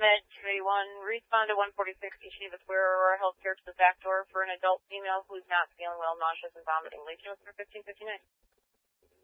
Med 281, respond to 146 East Geneva Square, Aurora Healthcare to the back door for an adult female who's not feeling well, nauseous and vomiting. Leave for 1559.